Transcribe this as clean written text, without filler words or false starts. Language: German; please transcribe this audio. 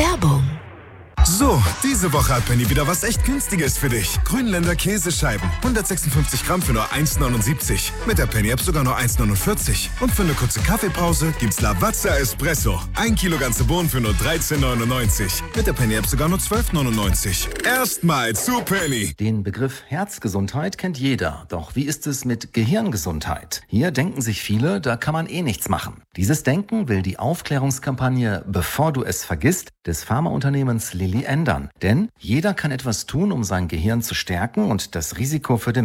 Werbung. So, diese Woche hat Penny wieder was echt Günstiges für dich. Grünländer Käsescheiben, 156 Gramm für nur 1,79. Mit der Penny-App sogar nur 1,49. Und für eine kurze Kaffeepause gibt's Lavazza Espresso. 1 Kilo ganze Bohnen für nur 13,99. Mit der Penny-App sogar nur 12,99. Erstmal zu Penny. Den Begriff Herzgesundheit kennt jeder. Doch wie ist es mit Gehirngesundheit? Hier denken sich viele, da kann man eh nichts machen. Dieses Denken will die Aufklärungskampagne Bevor du es vergisst des Pharmaunternehmens Lilly ändern. Denn jeder kann etwas tun, um sein Gehirn zu stärken und das Risiko für